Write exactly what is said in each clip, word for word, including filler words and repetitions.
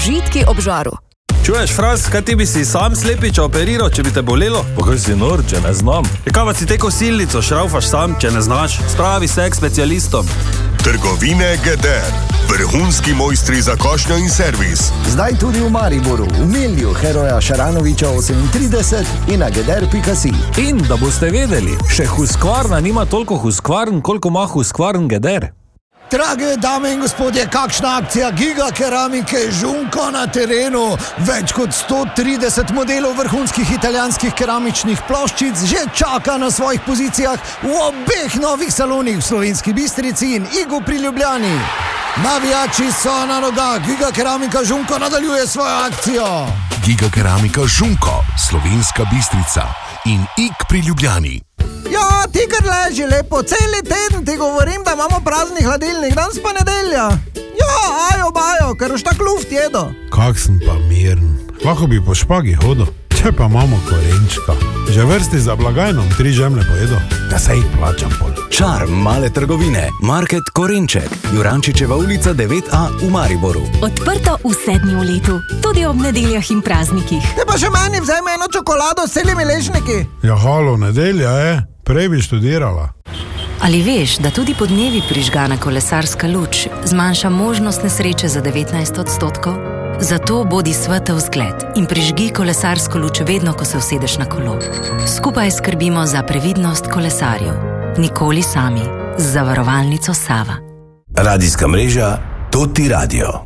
Žitki ob žaru. Čuješ, Fras, kaj ti bi si sam slepiča operiral, če bi te bolelo? Pa kaj si nor, če ne znam? Je kaj pa si te kosilnico šraufaš sam, če ne znaš? Spravi se k specialistom. Trgovine Geder. Vrhunski mojstri za košnjo in servis. Zdaj tudi v Mariboru, v Melju Heroja Šaranoviča osemintrideset in na geder pika si. In da boste vedeli, še Husqvarna nima toliko Husqvarn, koliko ima Husqvarn Geder. Drage dame in gospodje, kakšna akcija Giga Keramike Žunko na terenu. Več kot sto trideset modelov vrhunskih italijanskih keramičnih ploščic že čaka na svojih pozicijah v obeh novih salonih v Slovenski Bistrici in Igu pri Ljubljani. Navijači so na nogah, Giga Keramika Žunko nadaljuje svojo akcijo. Giga Keramika Žunko, Slovenska Bistrica in Ig pri Ljubljani. Ja, ti kar leži lepo, celi teden ti govorim, da imamo prazni hladilnik, danes pa nedelja. Ja, ajo, bajo, ker už tak luft jedo. Kak sem pa miren, lahko bi po špagi hodil, če pa imamo korenčka. Že vrsti za blagajnom tri žemlje pojedo, da se jih plačam pol. Čar male trgovine, Market Korenček, Jurančičeva ulica devet A v Mariboru. Odprto vse dni v letu, tudi ob nedeljah in praznikih. Te pa še meni vzajme eno čokolado s celimi ležniki. Ja, halo, nedelja je, prej bi študirala. Ali veš, da tudi podnevi prižgana kolesarska luč zmanjša možnost nesreče za devetnajst odstotkov? Zato bodi svetel vzgled in prižgi kolesarsko luč vedno, ko se usedeš na kolo. Skupaj skrbimo za previdnost kolesarjev. Nikoli sami. Z zavarovalnico Sava. Radijska mreža Toti Radio.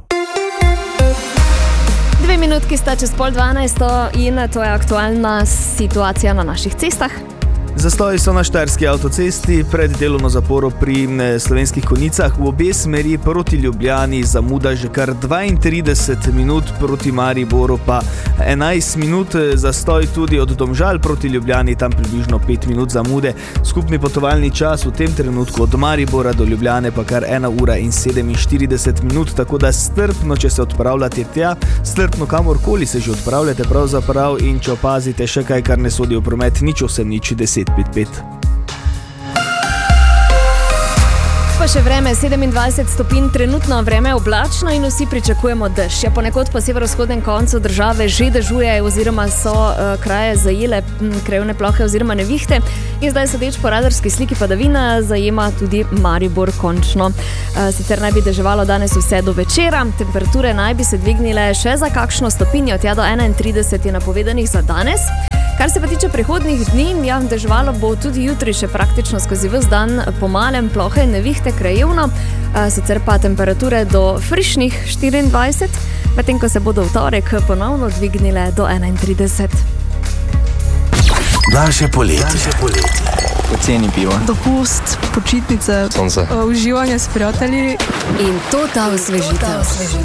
Dve minutki sta čez pol dvanajsto in to je aktualna situacija na naših cestah. Zastoji so na štajerski avtocesti pred delovno zaporo pri Slovenskih Konjicah. V obe smeri proti Ljubljani zamuda že kar dvaintrideset minut, proti Mariboru pa enajst minut. Zastoj tudi od Domžal proti Ljubljani, tam približno pet minut zamude. Skupni potovalni čas v tem trenutku od Maribora do Ljubljane pa kar ena ura in sedeminštirideset minut, tako da strpno, če se odpravljate tja, strpno kamorkoli se že odpravljate pravzaprav in če opazite še kaj, kar ne sodi v promet, nič osem, nič deset. pet pet. Pa še vreme, sedemindvajset stopinj, trenutno vreme oblačno in vsi pričakujemo dež. Ja, ponekod po severovzhodnem koncu države že dežuje oziroma so uh, kraje zajele m, krajevne plohe oziroma nevihte. In zdaj sodeč po radarski sliki padavina zajema tudi Maribor končno. Uh, sicer naj bi deževalo danes vse do večera, temperature naj bi se dvignile še za kakšno stopinjo, tja do enaintrideset je napovedanih za danes. Kar se pa tiče prihodnjih dni, ja, deževalo bo tudi jutri še praktično skozi ves dan po malem, plohe in nevihte krajevno, sicer pa temperature do frišnih štiriindvajset, medtem ko se bodo v torek ponovno dvignile do enaintrideset. Daljše poletje. Poceni pivo. Dopust, počitnice, sonce, uživanje s prijatelji in to ta osvežitev.